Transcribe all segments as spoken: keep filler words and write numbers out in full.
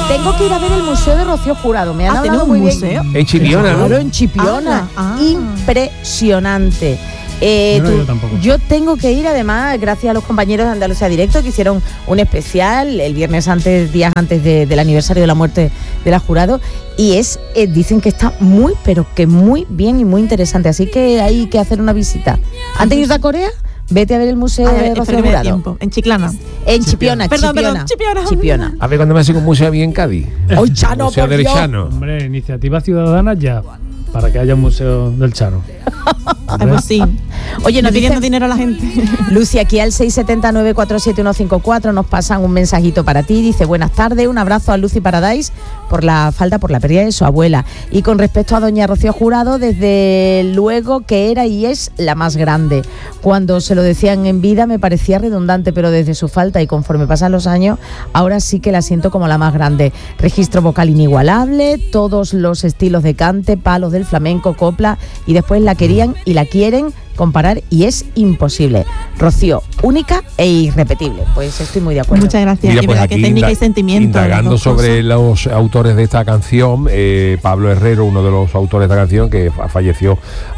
Tengo que ir a ver el museo de Rocío Jurado. Me han Ah, hablado ¿tiene muy un bien. museo? En Chipiona, ¿no? Claro, en Chipiona. Ah, ah. Impresionante. Eh, Yo no he tú- ido tampoco. yo tengo que ir, además, gracias a los compañeros de Andalucía Directo, que hicieron un especial el viernes antes, días antes de- del aniversario de la muerte de la Jurado, y es, eh, dicen que está muy, pero que muy bien y muy interesante, así que hay que hacer una visita. ¿Antes de irte a Corea? Vete a ver el museo A ver, de espera Rocío que me dé Jurado. tiempo. En Chiclana. En Chipiona, Perdón, Chipiona. perdón, Chipiona. Chipiona. A ver cuando me hace un museo bien en Cádiz. ¡Ay, Chano, Museo por del Dios! Chano. Hombre, iniciativa ciudadana ya, para que haya un museo del Chano. Ay, pues sí. Oye, No nos pidiendo dicen, dinero a la gente. Lucy, aquí al seis siete cero nueve cuatro siete uno cinco cuatro nos pasan un mensajito para ti. Dice, buenas tardes, un abrazo a Lucy Paradise por la falta, por la pérdida de su abuela. Y con respecto a doña Rocío Jurado, desde luego que era y es la más grande. Cuando se lo decían en vida me parecía redundante, pero desde su falta y conforme pasan los años, ahora sí que la siento como la más grande. Registro vocal inigualable, todos los estilos de cante, palos del flamenco, copla, y después la querían y la quieren comparar y es imposible. Rocío, única e irrepetible. Pues estoy muy de acuerdo. Muchas gracias. Mira, Y pues verdad que aquí técnica inda- y sentimiento. Indagando las dos sobre cosas. los autores de esta canción, eh, Pablo Herrero, uno de los autores de esta canción, que fa- falleció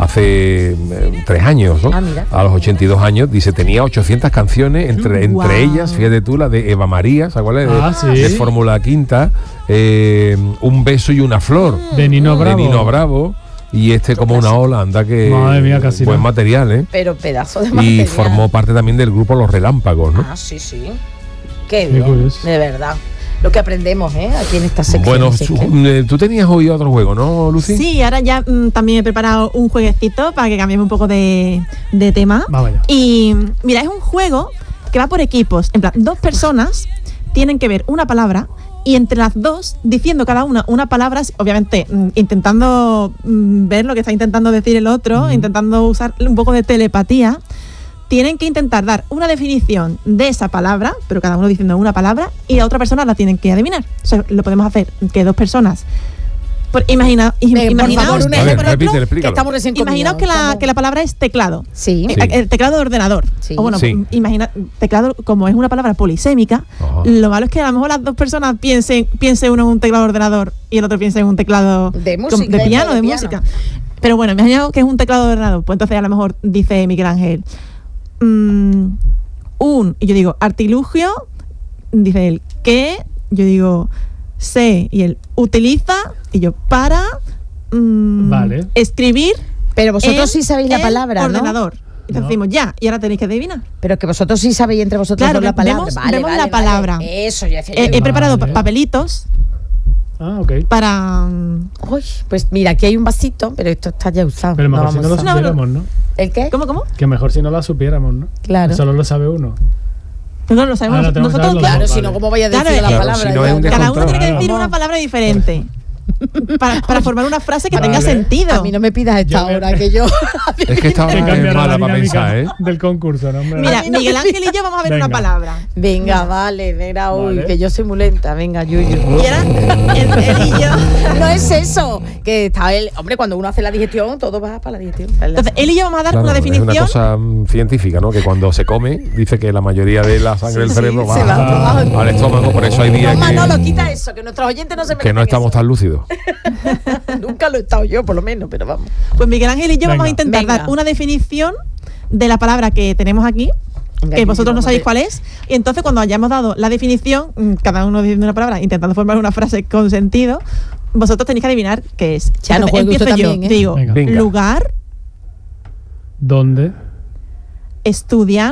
hace eh, tres años, ¿no? Ah, mira. A los ochenta y dos años, dice, tenía ochocientas canciones, entre, Guau. entre ellas, fíjate tú, la de Eva María, ¿se acuerdas? De, Ah, sí. de Fórmula Quinta, eh, Un beso y una flor, De Nino Bravo. de Nino Bravo, y este como una ola, anda que Madre mía, casi buen no. material, ¿eh? Pero pedazo de Y material. formó parte también del grupo Los Relámpagos, ¿no? Ah, sí, sí. Qué Qué bien, curioso. de verdad. Lo que aprendemos, ¿eh? Aquí en esta sección. Bueno, así su- que- eh, tú tenías hoy otro juego, ¿no, Lucy? Sí, ahora ya mm, también he preparado un jueguecito para que cambiemos un poco de, de tema. Vamos allá. Y mira, es un juego que va por equipos. En plan, dos personas tienen que ver una palabra y entre las dos, diciendo cada una una palabra, obviamente mm, intentando mm, ver lo que está intentando decir el otro, intentando usar un poco de telepatía, tienen que intentar dar una definición de esa palabra, pero cada uno diciendo una palabra, y la otra persona la tienen que adivinar. O sea, lo podemos hacer que dos personas. Por, imagina, im- Venga, por imaginaos, favor, un A ver, ejemplo, repite, que explícalo. estamos recién imaginaos que comidos, la, estamos- que la palabra es teclado. Sí. Sí. El teclado de ordenador. Sí. O bueno, Sí. imagina, teclado, como es una palabra polisémica, Ajá. lo malo es que a lo mejor las dos personas piensen, piense uno en un teclado de ordenador y el otro piense en un teclado De com- música, de piano, de de, piano. música. Pero bueno, imaginaos que es un teclado de ordenador. Pues entonces a lo mejor dice Miguel Ángel, mm, un, y yo digo, artilugio, dice él, ¿qué? Yo digo, sé, y él, utiliza, y yo, para mm, Vale. escribir. Pero vosotros en sí sabéis la el palabra, ¿no? ordenador. Y entonces No. decimos, ya, y ahora tenéis que adivinar. Pero que vosotros sí sabéis entre vosotros Claro, dos la ve- palabra. vemos- Vale, vemos vale, la vale. palabra. Eso, ya decía He, yo. he preparado Vale. pa- papelitos Ah, ok. para... mm, Uy, pues mira, aquí hay un vasito, pero esto está ya usado. Pero mejor si no lo vamos a- No, no. supiéramos, ¿no? ¿El qué? ¿Cómo, cómo? Que mejor si no la supiéramos, ¿no? Claro. Solo lo sabe uno. No lo sabemos Ah, no, tenemos que nosotros. saberlo. Claro, Vale. si no, ¿cómo vaya a decir Claro, la claro, palabra? si no Ya, es un ya. Cada uno tiene que Claro. decir una palabra diferente para, para formar una frase que Vale. tenga sentido. A mí no me pidas esta Yo me- hora que yo... Es que esta hora Que es cambiará mala la para dinámica pensar, ¿eh? del concurso, ¿no? hombre? Mira, A mí no Miguel me Ángel y yo vamos a ver Venga. una palabra. Venga, vale, mira, uy, Vale. que yo soy muy lenta. Venga, Yuyu. Y ahora, él, él y yo... No es eso, que está el... Hombre, cuando uno hace la digestión, todo va para la digestión. Entonces, él y yo vamos a dar Claro, una es definición. una cosa mm, científica, ¿no? Que cuando se come, dice que la mayoría de la sangre del Sí, cerebro sí, va, se va Ah. abajo. al estómago, por eso hay días No, Manolo, que, quita eso, que nuestros oyentes no se que no merecen estamos eso. tan lúcidos. Nunca lo he estado yo, por lo menos, pero vamos. Pues Miguel Ángel y yo vamos a Venga. intentar Venga. dar una definición de la palabra que tenemos aquí, Venga, que Yuyu, vosotros no vamos sabéis a- cuál es, y entonces cuando hayamos dado la definición, mm, cada uno diciendo una palabra, intentando formar una frase con sentido, vosotros tenéis que adivinar qué es. Chano, Entonces, juegue usted empiezo yo, también, ¿eh? digo, Venga. Venga. lugar, ¿Dónde estudian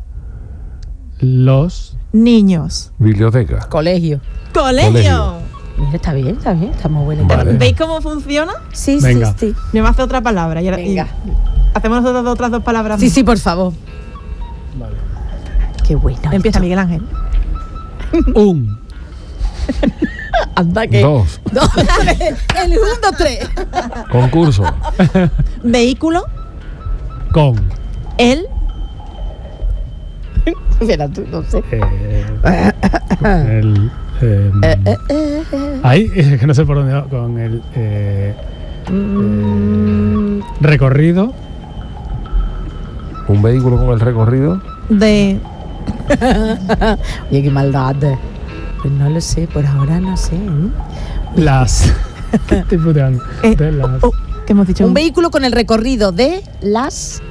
los niños, Biblioteca. Colegio. colegio. Colegio. Mira, está bien, está bien, está muy buena. Vale. ¿Veis cómo funciona? Sí, Venga. sí, sí. Me hace otra palabra. Y ahora- y Venga. hacemos nosotros otras dos palabras. Sí, más. sí, por favor. Vale. Qué bueno. Empieza Miguel Ángel. Un. Anda que... Dos. Dos, tres. El uno, dos, tres. Concurso. Vehículo, Con. el, Mira tú, no sé. Eh, el. eh, Eh, eh, eh, eh. ahí, es que no sé por dónde va. Con el. eh, Mm, eh, recorrido. Un vehículo con el recorrido. de, Oye, qué maldad. Pues no lo sé, por ahora no sé. ¿eh? Las. ¿Qué estoy puteando? Eh, De las. oh, ¿qué hemos dicho? Un vehículo con el recorrido de las...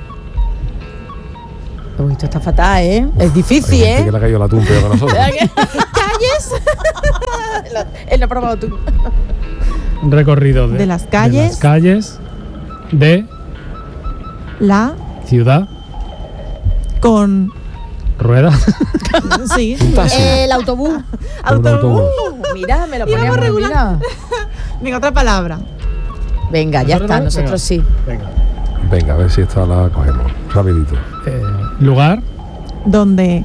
Uy, esto está fatal, ¿eh? Es difícil, Hay gente ¿eh? que le ha caído la tumba con nosotros. ¿Calles? Él lo ha probado tú. Un recorrido de, De las calles. de las calles de La ciudad, con... rueda. Sí. Un taxi. El autobús. Autobús. Uh, mira, me lo Íbamos poníamos regular. mira. Venga, otra palabra. Venga, ya está, ¿Nosotros? nosotros sí. Venga. Venga, a ver si esta la cogemos. Rapidito. Eh, lugar, Donde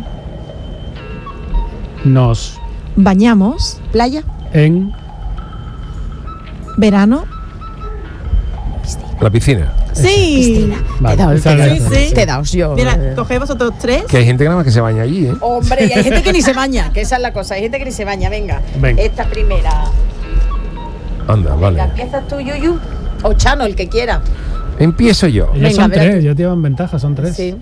nos, bañamos, Playa. en, verano. La piscina. Sí. Vale, te he dado, esa te he la- dado, Sí, sí. te he dado yo. Mira, cogemos otros tres. Que hay gente que nada más que se baña allí, ¿eh? Hombre, y hay gente que ni se baña, que esa es la cosa, hay gente que ni se baña, venga. Venga. Esta primera. Anda, Venga, vale. empiezas tú, Yuyu. O Chano, el que quiera. Empiezo yo. Ellos Venga, son verás tres, tú. ya llevan ventaja, son tres. Sí.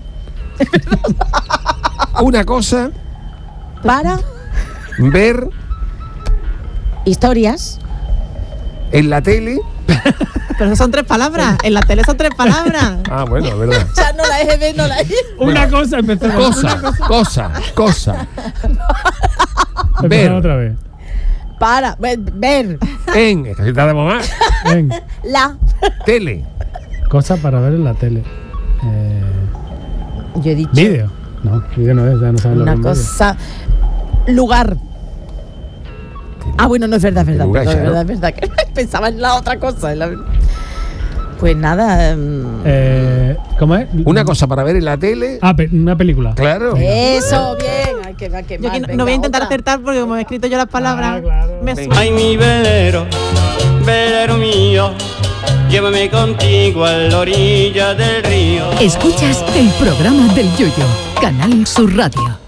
Una cosa, Para ver historias. en la tele. Pero eso son tres palabras. En la tele son tres palabras. Ah, bueno, es verdad. Chano, la E G B no la E. Una cosa, empezamos. Cosa, cosa, cosa. Empezamos ver. otra vez. Para ver, ver En, es que así tardamos más. En, la. Tele. cosa para ver en la tele. Eh, Yo he dicho vídeo. No, vídeo no es, ya no sabes lo que una es un vídeo. cosa. Lugar. Ah, bueno, no es verdad, es verdad, Lugar, perdón, es ¿no? verdad, es verdad, que pensaba en la otra cosa. en la- Pues nada. mm, Eh, ¿Cómo es? Una cosa para ver en la tele. Ah, pe- una película. Claro. Eso, bien. Ay, que va, que Yo aquí mal, no, venga, no voy a intentar otra. acertar porque como he escrito yo las palabras, Ah, claro. me Venga. suena. Ay, mi velero, velero mío, llévame contigo a la orilla del río. Escuchas el programa del Yoyo, Canal Sur Radio.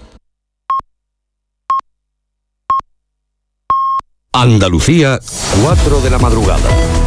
Andalucía, cuatro de la madrugada.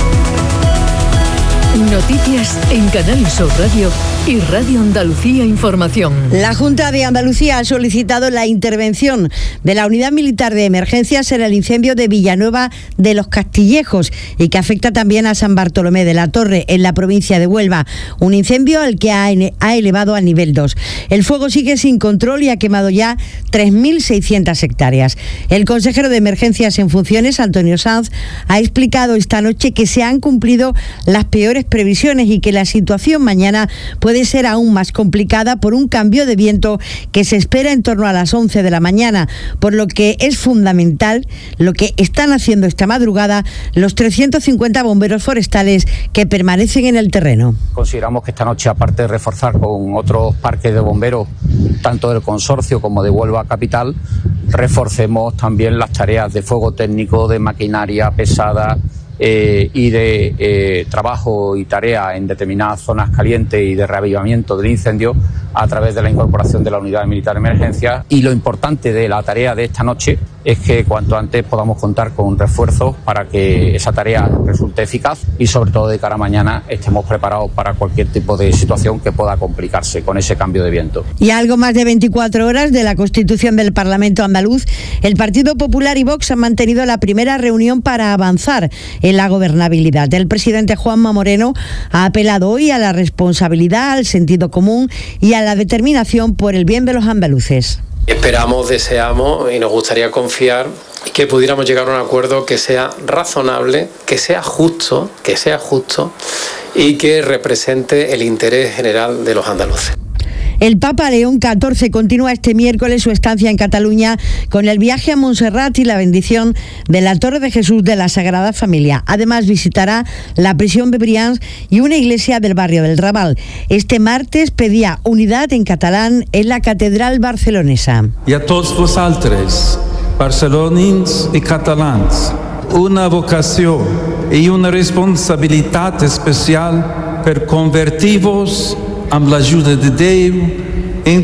Noticias en Canal Sur Radio y Radio Andalucía Información. La Junta de Andalucía ha solicitado la intervención de la Unidad Militar de Emergencias en el incendio de Villanueva de los Castillejos y que afecta también a San Bartolomé de la Torre, en la provincia de Huelva. Un incendio al que ha, ha elevado a nivel dos. El fuego sigue sin control y ha quemado ya tres mil seiscientas hectáreas. El consejero de Emergencias en funciones, Antonio Sanz, ha explicado esta noche que se han cumplido las peores previsiones y que la situación mañana puede ser aún más complicada por un cambio de viento que se espera en torno a las once de la mañana, por lo que es fundamental lo que están haciendo esta madrugada los trescientos cincuenta bomberos forestales que permanecen en el terreno. Consideramos que esta noche, aparte de reforzar con otros parques de bomberos, tanto del consorcio como de Huelva Capital, reforcemos también las tareas de fuego técnico, de maquinaria pesada, Eh, y de eh, trabajo y tarea en determinadas zonas calientes y de reavivamiento del incendio a través de la incorporación de la Unidad Militar de Emergencia. Y lo importante de la tarea de esta noche es que cuanto antes podamos contar con un refuerzo para que esa tarea resulte eficaz y sobre todo de cara a mañana estemos preparados para cualquier tipo de situación que pueda complicarse con ese cambio de viento. Y a algo más de veinticuatro horas de la constitución del Parlamento andaluz, el Partido Popular y Vox han mantenido la primera reunión para avanzar en la gobernabilidad. El presidente Juanma Moreno ha apelado hoy a la responsabilidad, al sentido común y a la determinación por el bien de los andaluces. Esperamos, deseamos y nos gustaría confiar que pudiéramos llegar a un acuerdo que sea razonable, que sea justo, que sea justo y que represente el interés general de los andaluces. El Papa León catorce continúa este miércoles su estancia en Cataluña con el viaje a Montserrat y la bendición de la Torre de Jesús de la Sagrada Familia. Además visitará la prisión de Brians y una iglesia del barrio del Raval. Este martes pedía unidad en catalán en la Catedral barcelonesa. I a tots vosaltres, barcelonins i catalans, una vocació i una responsabilitat especial per convertir-vos amb l'ajuda de Déu en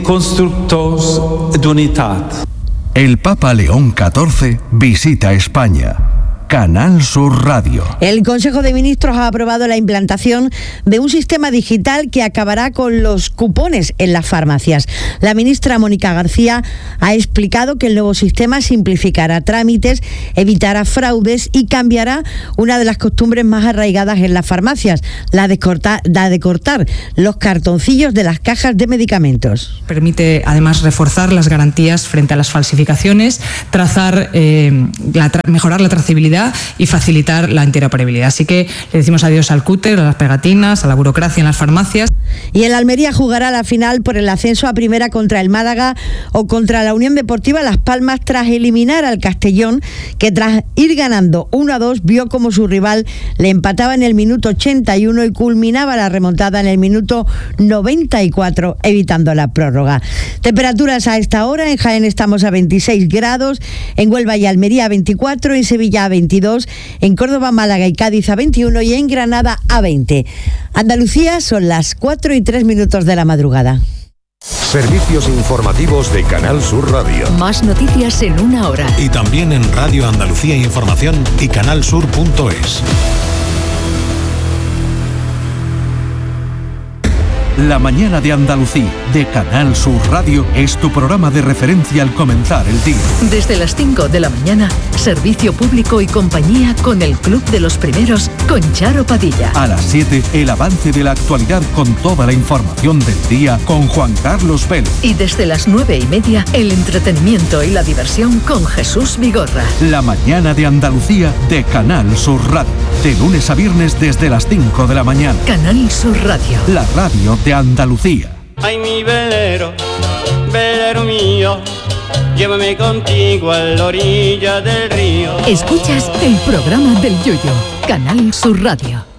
constructors d'unitat. El Papa León catorce visita España. Canal Sur Radio. El Consejo de Ministros ha aprobado la implantación de un sistema digital que acabará con los cupones en las farmacias. La ministra Mónica García ha explicado que el nuevo sistema simplificará trámites, evitará fraudes y cambiará una de las costumbres más arraigadas en las farmacias, la de cortar, la de cortar los cartoncillos de las cajas de medicamentos. Permite además reforzar las garantías frente a las falsificaciones, trazar, eh, la tra- mejorar la trazabilidad y facilitar la interoperabilidad. Así que le decimos adiós al cúter, a las pegatinas, a la burocracia en las farmacias. Y el Almería jugará la final por el ascenso a primera contra el Málaga o contra la Unión Deportiva Las Palmas tras eliminar al Castellón, que tras ir ganando uno a dos vio como su rival le empataba en el minuto ochenta y uno y culminaba la remontada en el minuto noventa y cuatro, evitando la prórroga. Temperaturas a esta hora: en Jaén estamos a veintiséis grados, en Huelva y Almería a veinticuatro, en Sevilla a veintidós, en Córdoba, Málaga y Cádiz a veintiuno y en Granada a veinte. Andalucía, son las cuatro y tres minutos de la madrugada. Servicios informativos de Canal Sur Radio. Más noticias en una hora. Y también en Radio Andalucía Información y canalsur punto es. La mañana de Andalucía, de Canal Sur Radio, es tu programa de referencia al comenzar el día. Desde las cinco de la mañana, servicio público y compañía con el Club de los Primeros, con Charo Padilla. A las siete, el avance de la actualidad con toda la información del día con Juan Carlos Vélez. Y desde las nueve y media, el entretenimiento y la diversión con Jesús Vigorra. La mañana de Andalucía, de Canal Sur Radio. De lunes a viernes desde las cinco de la mañana. Canal Sur Radio. La radio de Andalucía. Ay, mi velero, velero mío, llévame contigo a la orilla del río. Escuchas el programa del Yoyo, Canal Sur Radio.